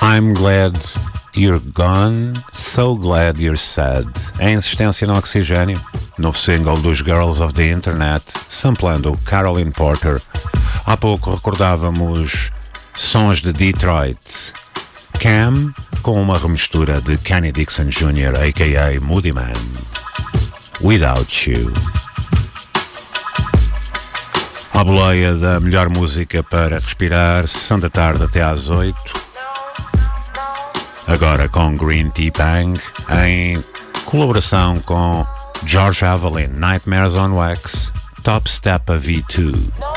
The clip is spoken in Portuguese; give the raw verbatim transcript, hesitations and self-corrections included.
I'm glad you're gone, so glad you're sad. É a insistência no oxigênio. Novo single dos Girls of the Internet, samplando Caroline Porter. Há pouco recordávamos sons de Detroit. Cam, com uma remistura de Kenny Dixon Júnior, a k a. Moody Man. Without You. A boleia da melhor música para respirar, sessão da tarde até às oito. Agora com Green Tea Bang, em colaboração com George Evelyn, Nightmares on Wax, Top Step a V dois.